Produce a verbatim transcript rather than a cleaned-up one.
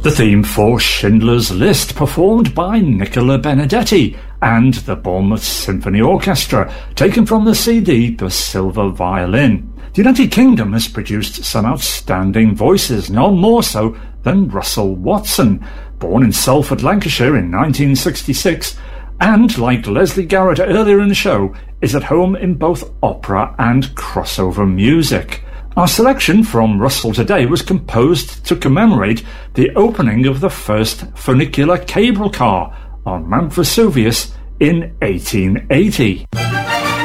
The theme for Schindler's List, performed by Nicola Benedetti and the Bournemouth Symphony Orchestra, taken from the C D The Silver Violin. The United Kingdom has produced some outstanding voices, none more so than Russell Watson, born in Salford, Lancashire in nineteen sixty-six, and, like Leslie Garrett earlier in the show, is at home in both opera and crossover music. Our selection from Russell today was composed to commemorate the opening of the first funicular cable car on Mount Vesuvius in eighteen eighty.